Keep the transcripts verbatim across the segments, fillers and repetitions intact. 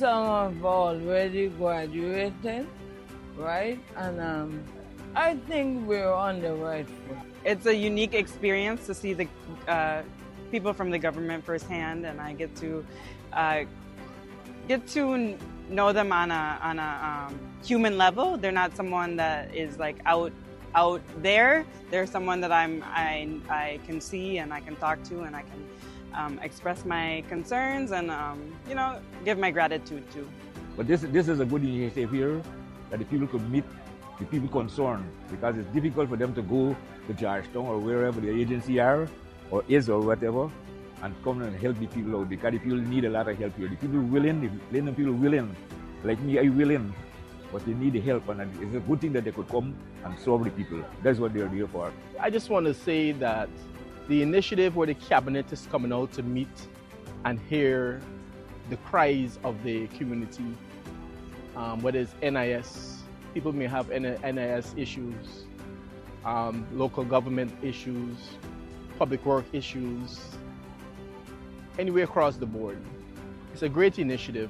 some have already graduated, right? And um, I think we're on the right foot. It's a unique experience to see the uh, people from the government firsthand, and I get to uh, get to know them on a on a um, human level. They're not someone that is like out out there. They're someone that I'm I I can see and I can talk to, and I can um, express my concerns and um, you know, give my gratitude to. But this this is a good initiative here, that the people could meet the people concerned, because it's difficult for them to go to Georgetown or wherever the agency are or is or whatever, and come and help the people out, because the people need a lot of help here. The people willing, the Linden people willing, like me, I willing, but they need the help, and it's a good thing that they could come and serve the people. That's what they're here for. I just want to say that the initiative where the cabinet is coming out to meet and hear the cries of the community, um, whether it's N I S, people may have N I S issues, um, local government issues, public work issues, anywhere across the board. It's a great initiative.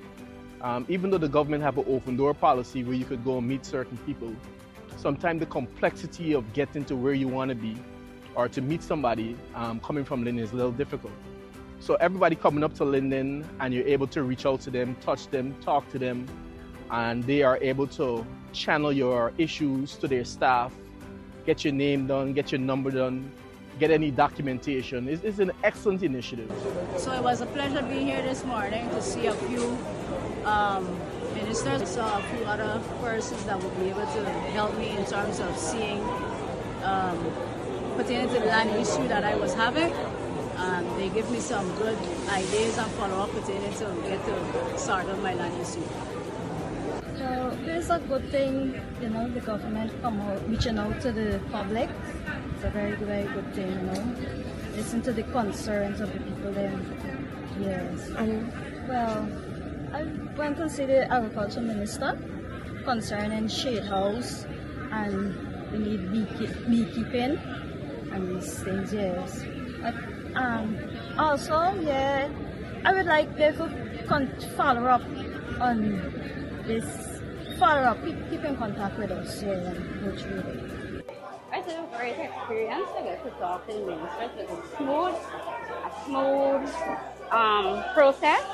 Um, even though the government have an open door policy where you could go and meet certain people, sometimes the complexity of getting to where you want to be or to meet somebody um, coming from Linden is a little difficult. So everybody coming up to Linden and you're able to reach out to them, touch them, talk to them, and they are able to channel your issues to their staff, get your name done, get your number done, get any documentation. It's, it's an excellent initiative. So it was a pleasure being here this morning to see a few um, ministers. I saw a few other persons that will be able to help me in terms of seeing um, pertaining to the land issue that I was having. Um, they give me some good ideas and follow-up pertaining to get to start on my land issue. So it's a good thing, you know, the government come out, reaching out to the public. It's a very, very good thing, you know. Listen to the concerns of the people there. Yes. And well, I went to see the agriculture minister concerning shade house, and we need beekeep, beekeeping and these things, yes. But, um, also, yeah, I would like them to con- follow up on this, follow up, keep, keep in contact with us, yeah, and go through it. It's a great experience to get to talk to the ministers. It's a smooth, a smooth um, process,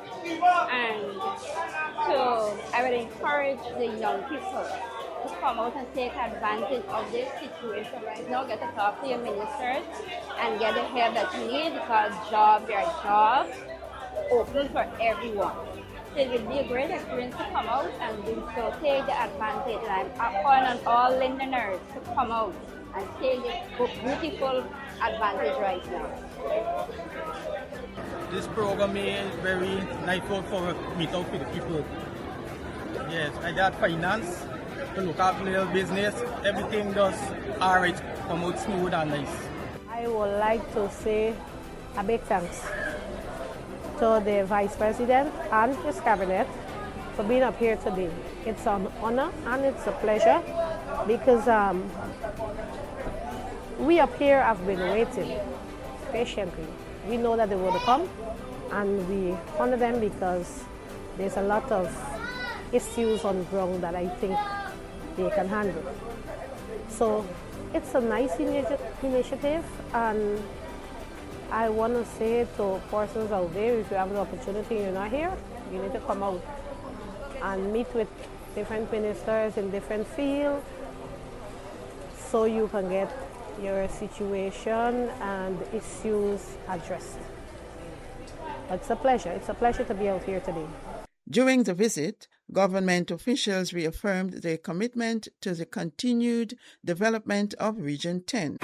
and so I would encourage the young people to come out and take advantage of this situation right now. Get to talk to your ministers and get the help that you need, because jobs, there are jobs open for everyone. So it would be a great experience to come out and do so. Take the advantage, and I'm calling on all Lindeners to come out and take the beautiful advantage right now. This program is very nice for meet out with the people. Yes, I got finance, to look after little business, everything does all right, come out smooth and nice. I would like to say a big thanks to the Vice President and his cabinet for being up here today. It's an honor and it's a pleasure, because um, we up here have been waiting patiently. We know that they will come, and we honor them because there's a lot of issues on ground that I think they can handle. So it's a nice initi- initiative, and I want to say to persons out there, if you have the opportunity and you're not here, you need to come out and meet with different ministers in different fields so you can get your situation and issues addressed. It's a pleasure. It's a pleasure to be out here today. During the visit, government officials reaffirmed their commitment to the continued development of Region ten.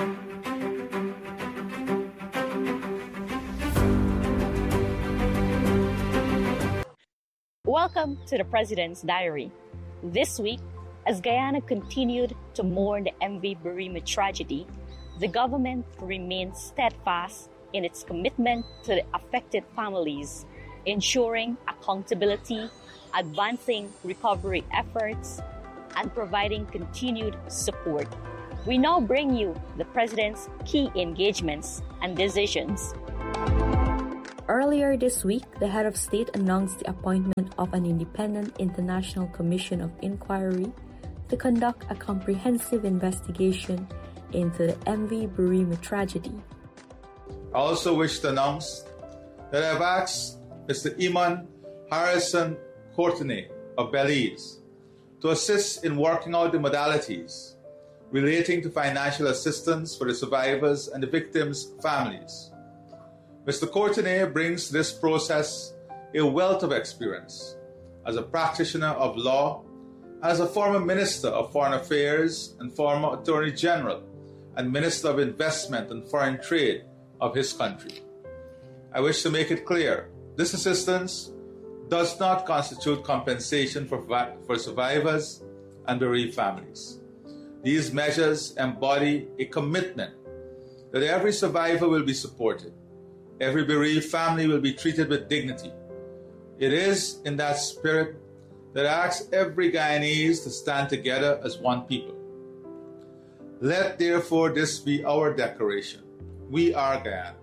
Welcome to the President's Diary. This week, as Guyana continued to mourn the M V Burima tragedy, the government remains steadfast in its commitment to the affected families, ensuring accountability, advancing recovery efforts, and providing continued support. We now bring you the President's key engagements and decisions. Earlier this week, the head of state announced the appointment of an independent international commission of inquiry to conduct a comprehensive investigation into the M V Burima tragedy. I also wish to announce that I have asked Mister Iman Harrison Courtenay of Belize to assist in working out the modalities relating to financial assistance for the survivors and the victims' families. Mister Courtenay brings to this process a wealth of experience as a practitioner of law, as a former Minister of Foreign Affairs and former Attorney General and Minister of Investment and Foreign Trade of his country. I wish to make it clear, this assistance does not constitute compensation for, for survivors and bereaved families. These measures embody a commitment that every survivor will be supported. Every bereaved family will be treated with dignity. It is in that spirit that I ask every Guyanese to stand together as one people. Let therefore this be our declaration. We are Guyana.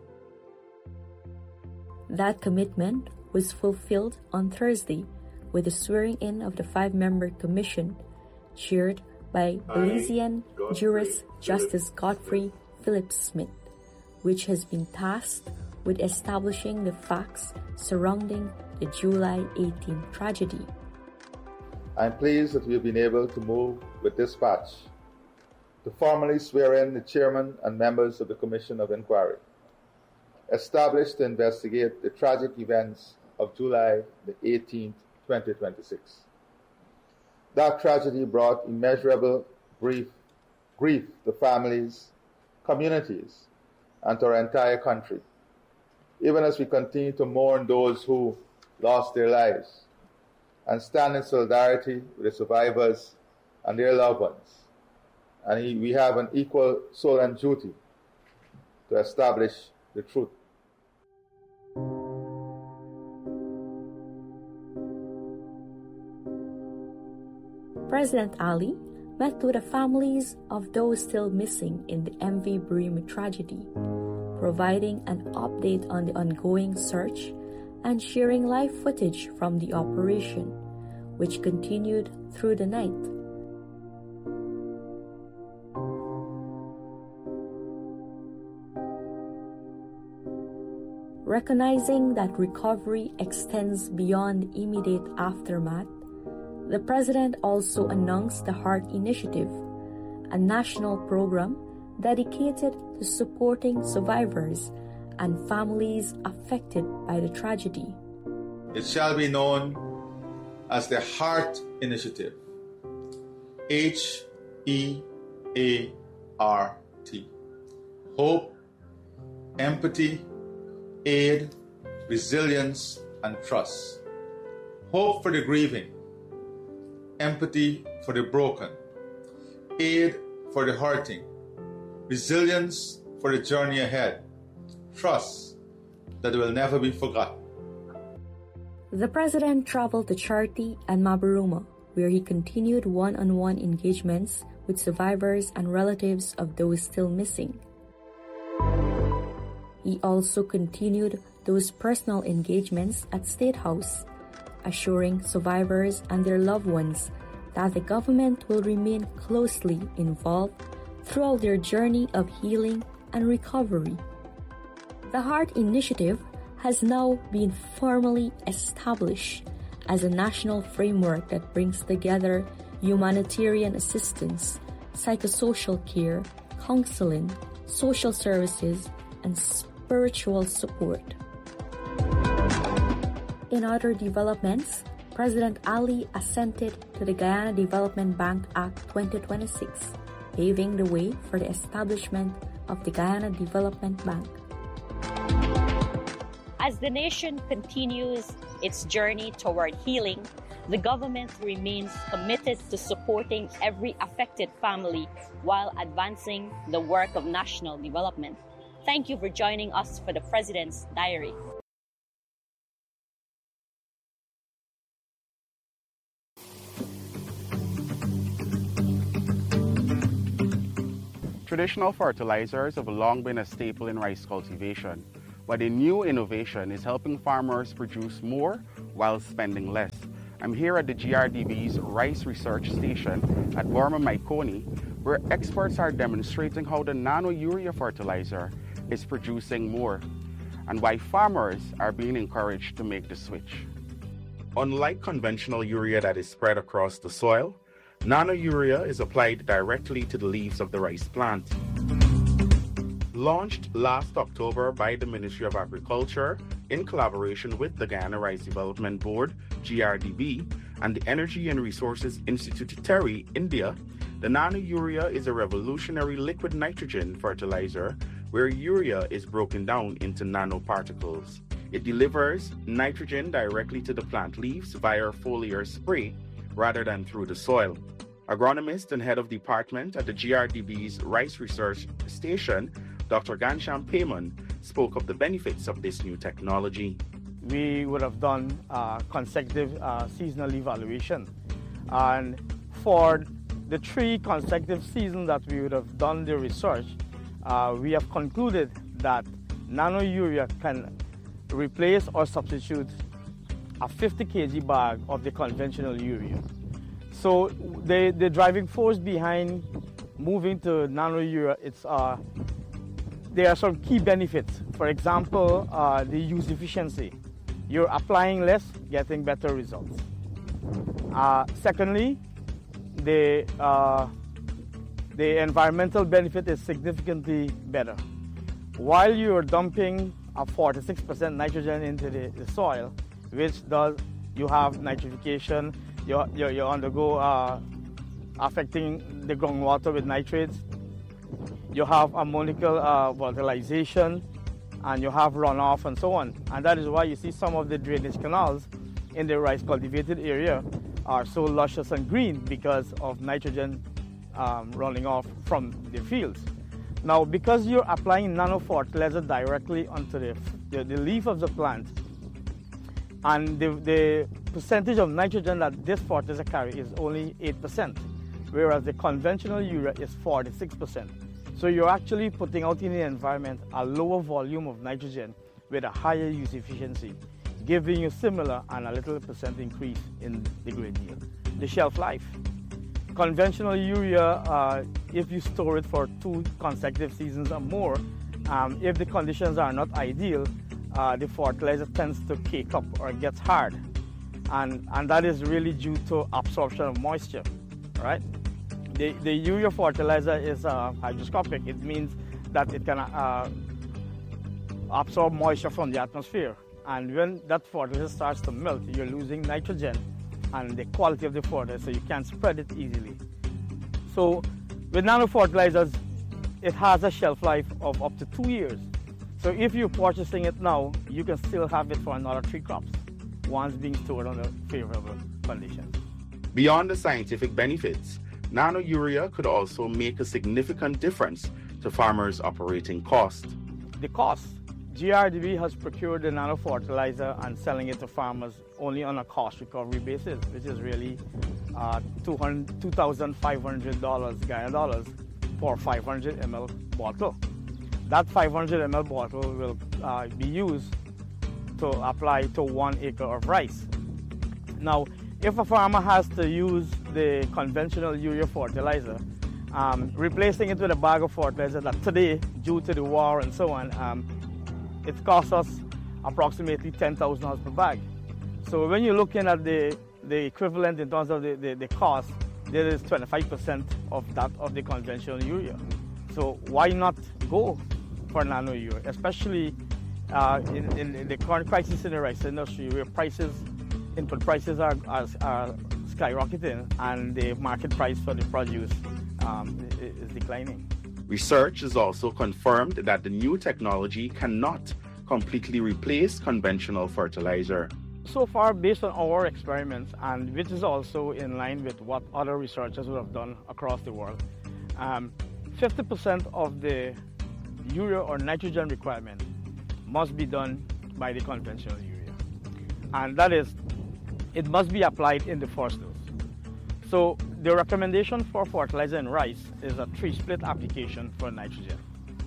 That commitment was fulfilled on Thursday with the swearing-in of the five-member commission chaired by Belizean jurist Justice Godfrey Phillips Smith, which has been tasked with establishing the facts surrounding the July eighteenth tragedy. I'm pleased that we have been able to move with dispatch to formally swear in the chairman and members of the Commission of Inquiry, established to investigate the tragic events of July the eighteenth, twenty twenty-six. That tragedy brought immeasurable grief, grief to families, communities, and to our entire country, even as we continue to mourn those who lost their lives and stand in solidarity with the survivors and their loved ones. And we have an equal solemn duty to establish the truth. President Ali met with the families of those still missing in the M V Burima tragedy, providing an update on the ongoing search and sharing live footage from the operation, which continued through the night. Recognizing that recovery extends beyond immediate aftermath, the President also announced the HEART Initiative, a national program dedicated to supporting survivors and families affected by the tragedy. It shall be known as the HEART Initiative, H E A R T. Hope, empathy, aid, resilience, and trust. Hope for the grieving, empathy for the broken, aid for the hurting, resilience for the journey ahead, trust that will never be forgotten. The President traveled to Charti and Mabaruma, where he continued one-on-one engagements with survivors and relatives of those still missing. He also continued those personal engagements at State House, assuring survivors and their loved ones that the government will remain closely involved throughout their journey of healing and recovery. The HEART Initiative has now been formally established as a national framework that brings together humanitarian assistance, psychosocial care, counseling, social services, and spiritual support. In other developments, President Ali assented to the Guyana Development Bank Act twenty twenty-six, paving the way for the establishment of the Guyana Development Bank. As the nation continues its journey toward healing, the government remains committed to supporting every affected family while advancing the work of national development. Thank you for joining us for the President's Diary. Traditional fertilizers have long been a staple in rice cultivation, but a new innovation is helping farmers produce more while spending less. I'm here at the G R D B's Rice Research Station at Borma-Maikoni, where experts are demonstrating how the nano-urea fertilizer is producing more and why farmers are being encouraged to make the switch. Unlike conventional urea that is spread across the soil, nano-urea is applied directly to the leaves of the rice plant. Launched last October by the Ministry of Agriculture in collaboration with the Guyana Rice Development Board, G R D B, and the Energy and Resources Institute TERI, India, the nano-urea is a revolutionary liquid nitrogen fertilizer where urea is broken down into nanoparticles. It delivers nitrogen directly to the plant leaves via foliar spray rather than through the soil. Agronomist and head of department at the G R D B's Rice Research Station, Doctor Ghanshyam Payman, spoke of the benefits of this new technology. We would have done uh, consecutive uh, seasonal evaluation, and for the three consecutive seasons that we would have done the research, uh, we have concluded that nano-urea can replace or substitute a fifty kilogram bag of the conventional urea. So the, the driving force behind moving to nano-urea, it's, uh, there are some key benefits. For example, uh, the use efficiency. You're applying less, getting better results. Uh, secondly, the, uh, the environmental benefit is significantly better. While you're dumping a forty-six percent nitrogen into the, the soil, which does, you have nitrification, you, you, you undergo uh, affecting the groundwater with nitrates, you have ammonical uh, volatilization, and you have runoff and so on. And that is why you see some of the drainage canals in the rice cultivated area are so luscious and green because of nitrogen um, running off from the fields. Now, because you're applying nano fertilizer directly onto the, the, the leaf of the plant, and the, the percentage of nitrogen that this fertilizer carries is only eight percent, whereas the conventional urea is forty-six percent. So you're actually putting out in the environment a lower volume of nitrogen with a higher use efficiency, giving you similar and a little percent increase in the grain yield. The shelf life. Conventional urea, uh, if you store it for two consecutive seasons or more, um, if the conditions are not ideal, uh, the fertilizer tends to cake up or gets hard. And, and that is really due to absorption of moisture, right? The, the urea fertilizer is uh, hygroscopic. It means that it can uh, absorb moisture from the atmosphere. And when that fertilizer starts to melt, you're losing nitrogen and the quality of the fertilizer, so you can't spread it easily. So with nano fertilizers, it has a shelf life of up to two years. So if you're purchasing it now, you can still have it for another three crops, once being stored under favorable conditions. Beyond the scientific benefits, nano-urea could also make a significant difference to farmers' operating cost. The cost. G R D B has procured the nano fertilizer and selling it to farmers only on a cost recovery basis, which is really uh, two thousand five hundred dollars Guyana dollars for five hundred milliliter bottle. That five hundred milliliter bottle will uh, be used to apply to one acre of rice. Now, if a farmer has to use the conventional urea fertilizer, um, replacing it with a bag of fertilizer that today, due to the war and so on, um, it costs us approximately ten thousand dollars per bag. So when you're looking at the, the equivalent in terms of the, the, the cost, there is twenty-five percent of that of the conventional urea. So why not go for nano urea, especially uh, in, in, in the current crisis in the rice industry where prices, input prices are, are, are skyrocketing and the market price for the produce um, is declining. Research has also confirmed that the new technology cannot completely replace conventional fertilizer. So far, based on our experiments, and which is also in line with what other researchers would have done across the world, um, fifty percent of the urea or nitrogen requirement must be done by the conventional urea. And that is, it must be applied in the first dose. So the recommendation for fertilizer in rice is a three-split application for nitrogen.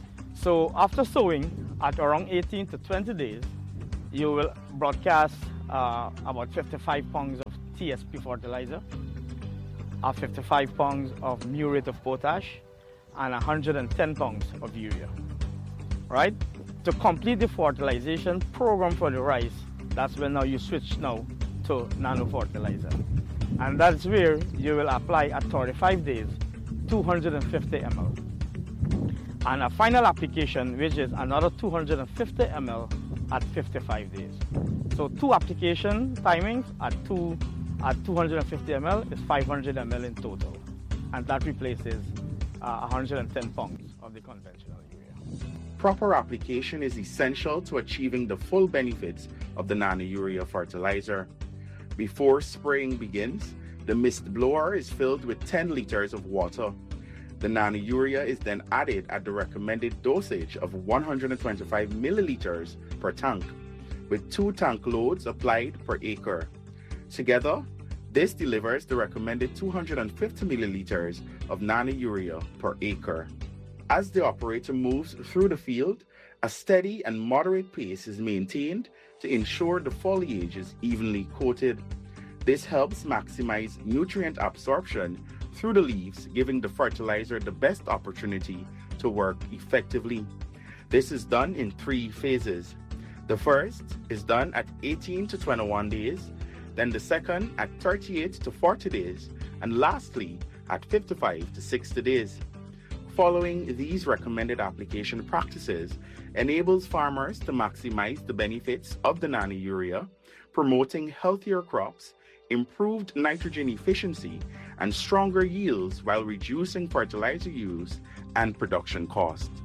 So after sowing, at around eighteen to twenty days, you will broadcast uh, about fifty-five pounds of T S P fertilizer, uh, fifty-five pounds of muriate of potash, and one hundred ten pounds of urea. Right? To complete the fertilization program for the rice, that's when now you switch now to nano fertilizer. And that's where you will apply at thirty-five days, two hundred fifty milliliters. And a final application, which is another two hundred fifty milliliters at fifty-five days. So two application timings at two at two hundred fifty milliliters is five hundred milliliters in total. And that replaces uh, one hundred ten pounds of the conventional urea. Proper application is essential to achieving the full benefits of the nano-urea fertilizer. Before spraying begins, the mist blower is filled with ten liters of water. The nano-urea is then added at the recommended dosage of one hundred twenty-five milliliters per tank, with two tank loads applied per acre. Together, this delivers the recommended two hundred fifty milliliters of nano-urea per acre. As the operator moves through the field, a steady and moderate pace is maintained to ensure the foliage is evenly coated. This helps maximize nutrient absorption through the leaves, giving the fertilizer the best opportunity to work effectively. This is done in three phases. The first is done at eighteen to twenty-one days, then the second at thirty-eight to forty days, and lastly at fifty-five to sixty days. Following these recommended application practices enables farmers to maximize the benefits of the nano-urea, promoting healthier crops, improved nitrogen efficiency, and stronger yields while reducing fertilizer use and production costs.